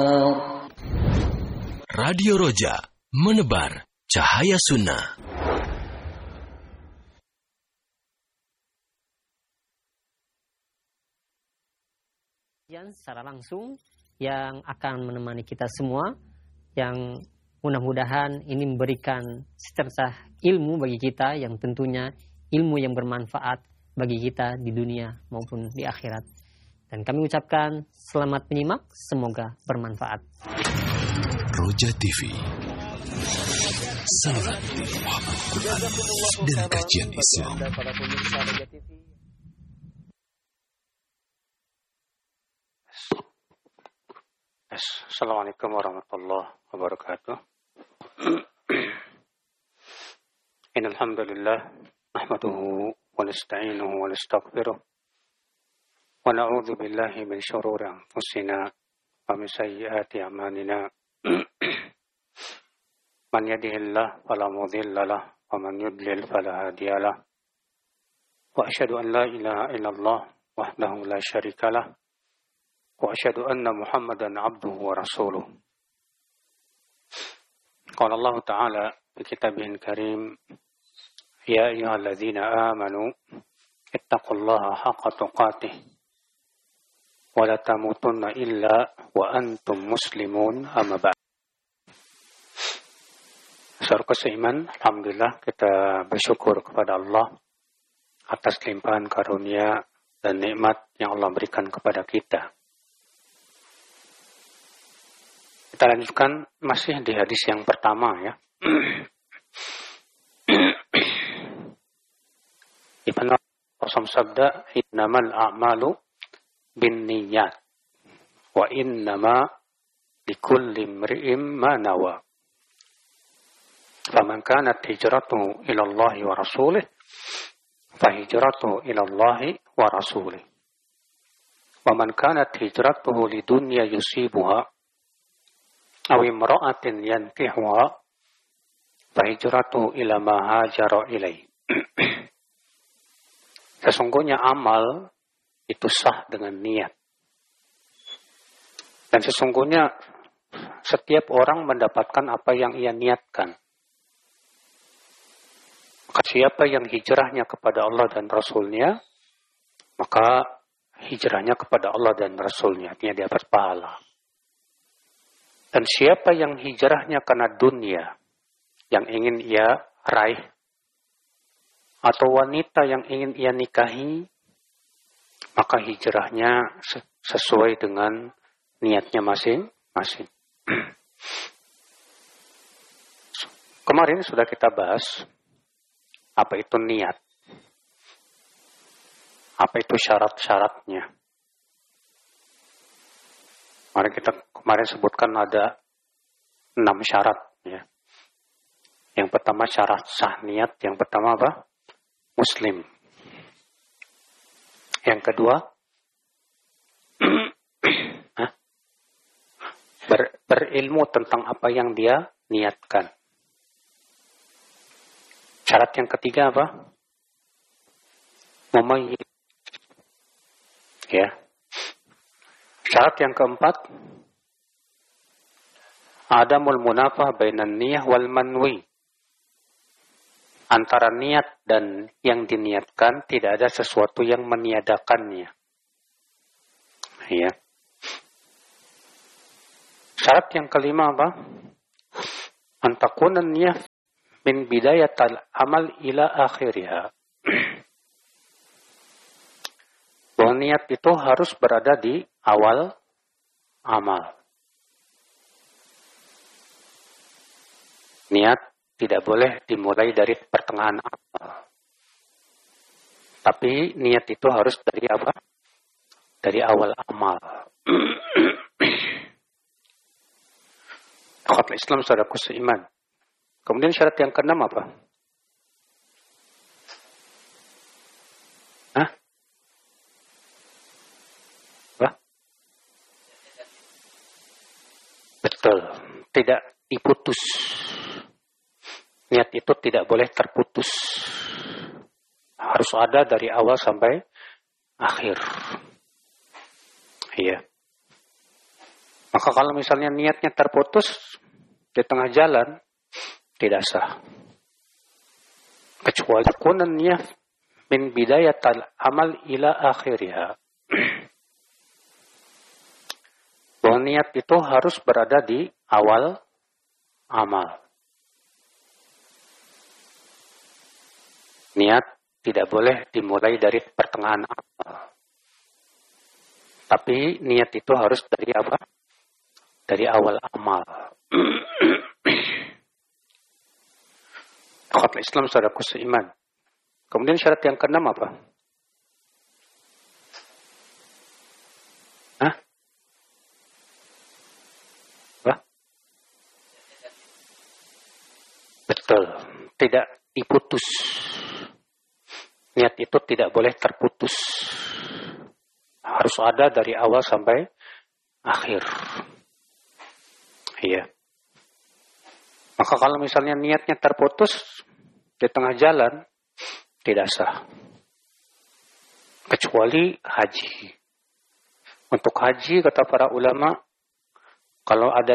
Radio Roja, menebar cahaya sunnah. Secara langsung yang akan menemani kita semua, yang mudah-mudahan ini memberikan secercah ilmu bagi kita, yang tentunya ilmu yang bermanfaat bagi kita di dunia maupun di akhirat. Dan kami ucapkan selamat menyimak, semoga bermanfaat. Roja TV, saluran Al-Quran dan kajian Islam. Assalamualaikum warahmatullahi wabarakatuh. Innal hamdalillah nahmaduhu wa nasta'inuhu wa nastaghfiruh wa na'udzu billahi min shururi anfusina wa min sayyiati a'malina. Man yahdihillahu fala mudilla lahu wa man yudlil fala hadiya lahu. Wa asyhadu an la ilaha illallah wahdahu la syarika lahu. وأشهد أن محمدا عبده ورسوله. قال الله تعالى في كتابه الكريم: يا أيها الذين آمنوا اتقوا الله حق تقاته ولا تموتن إلا وأنتم مسلمون. أما بعد. Saudara seiman, alhamdulillah kita bersyukur kepada Allah atas limpahan karunia dan nikmat yang Allah berikan kepada kita. Kita lanjutkan masih di hadis yang pertama ya. Ibn Qasim sabda, innamal a'malu binniyat wa innama likulli imri'in ma nawa. Faman kanat hijratuhu ila Allah wa rasulih fa hijratuhu ila Allah wa rasulih. Wa man kanat hijratuhu lidunya yusibuha aw imra'atin yankihuha fa hijratuhu ila ma hajara ilaihi. Sesungguhnya amal itu sah dengan niat. Dan sesungguhnya setiap orang mendapatkan apa yang ia niatkan. Maka siapa yang hijrahnya kepada Allah dan Rasulnya, maka hijrahnya kepada Allah dan Rasulnya, artinya dia dapat pahala. Dan siapa yang hijrahnya karena dunia yang ingin ia raih, atau wanita yang ingin ia nikahi, maka hijrahnya sesuai dengan niatnya masing-masing. Kemarin sudah kita bahas apa itu niat, apa itu syarat-syaratnya. Kemarin sebutkan ada 6 syarat ya. Yang pertama syarat sah niat, yang pertama apa? Muslim. Yang kedua berilmu tentang apa yang dia niatkan. Syarat yang ketiga apa? Mumayyiz. Ya. Syarat yang keempat, adamul munafah bainan niyah wal manwi. Antara niat dan yang diniatkan tidak ada sesuatu yang meniadakannya. Ya. Syarat yang kelima apa? Antakunan niyah min bidayatal amal ila akhiriha. Bahwa niat itu harus berada di awal amal. Niat tidak boleh dimulai dari pertengahan amal. Tapi niat itu harus dari apa? Dari awal amal. Akhwat Islam saudaraku seiman. Kemudian syarat yang keenam apa? Betul, tidak diputus. Niat itu tidak boleh terputus. Harus ada dari awal sampai akhir. Iya. Maka kalau misalnya niatnya terputus di tengah jalan, tidak sah. Kecuali kunan niat min bidayatal amal ila akhiriha. Bahwa niat itu harus berada di awal amal. Niat tidak boleh dimulai dari pertengahan amal. Tapi niat itu harus dari apa? Dari awal amal. Akhwat Islam saudaraku seiman. Kemudian syarat yang keenam apa? Hah? Apa? Betul. Tidak diputus. Niat itu tidak boleh terputus. Harus ada dari awal sampai akhir. Iya. Maka kalau misalnya niatnya terputus di tengah jalan, tidak sah. Kecuali haji. Untuk haji, kata para ulama, kalau ada